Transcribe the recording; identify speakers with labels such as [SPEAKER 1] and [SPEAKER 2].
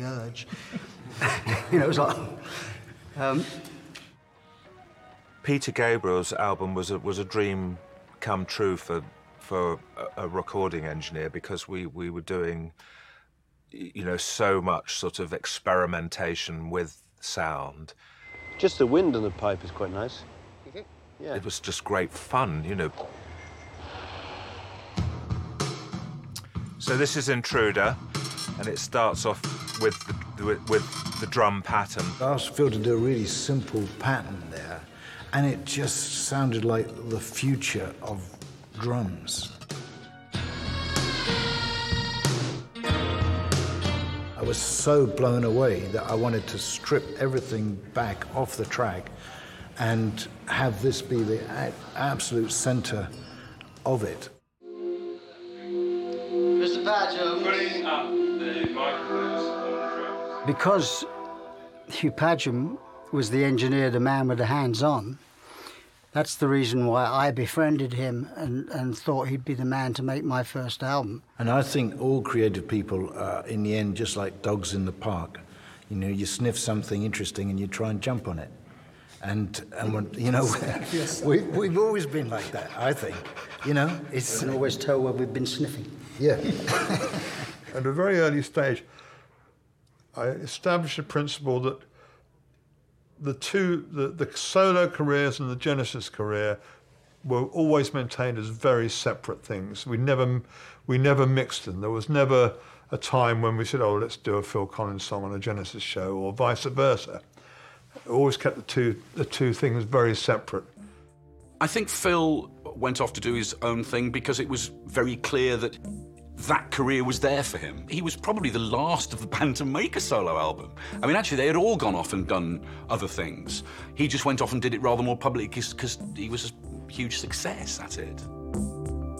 [SPEAKER 1] urge. You know, it was like...
[SPEAKER 2] Peter Gabriel's album was a dream come true for a recording engineer, because we were doing, you know, so much sort of experimentation with sound.
[SPEAKER 3] Just the wind on the pipe is quite nice. Yeah.
[SPEAKER 2] It was just great fun, you know. So this is Intruder, and it starts off with the drum pattern.
[SPEAKER 4] I asked Phil to do a really simple pattern there, and it just sounded like the future of drums. I was so blown away that I wanted to strip everything back off the track and have this be the absolute center of it.
[SPEAKER 1] Mr. Padgham.
[SPEAKER 5] Putting up the microphones on the drums.
[SPEAKER 1] Because Hugh Padgham was the engineer, the man with the hands-on, that's the reason why I befriended him and thought he'd be the man to make my first album.
[SPEAKER 4] And I think all creative people are, in the end, just like dogs in the park. You know, you sniff something interesting and you try and jump on it. And when, you know, we've always been like that, I think. You know, it's...
[SPEAKER 1] You can always tell where we've been sniffing.
[SPEAKER 4] Yeah.
[SPEAKER 6] At a very early stage, I established a principle that the solo careers and the Genesis career were always maintained as very separate things. We never mixed them. There was never a time when we said, oh, let's do a Phil Collins song on a Genesis show, or vice versa. Always kept the two things very separate.
[SPEAKER 7] I think Phil went off to do his own thing because it was very clear that that career was there for him. He was probably the last of the band to make a solo album. I mean, actually, they had all gone off and done other things. He just went off and did it rather more publicly because he was a huge success, that's it.